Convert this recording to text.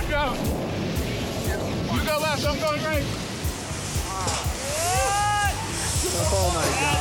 go. You go left, I'm going right. Oh my God.